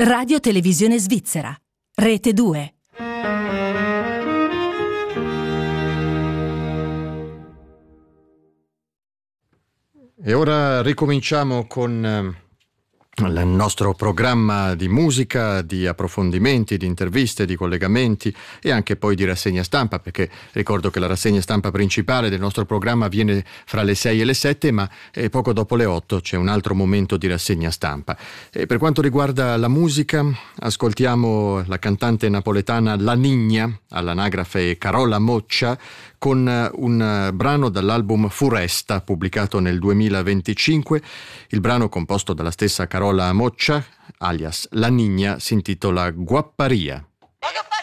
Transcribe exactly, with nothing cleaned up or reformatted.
Radio Televisione Svizzera, Rete due. E ora ricominciamo con eh, il nostro programma di musica, di approfondimenti, di interviste, di collegamenti e anche poi di rassegna stampa, perché ricordo che la rassegna stampa principale del nostro programma avviene fra le sei e le sette, ma eh, poco dopo le otto c'è un altro momento di rassegna stampa. E per quanto riguarda la musica, ascoltiamo la cantante napoletana La Niña, all'anagrafe Carola Moccia, con un brano dall'album Furesta, pubblicato nel duemilaventicinque. Il brano, composto dalla stessa Carola Moccia, alias La Niña, si intitola Guapparia.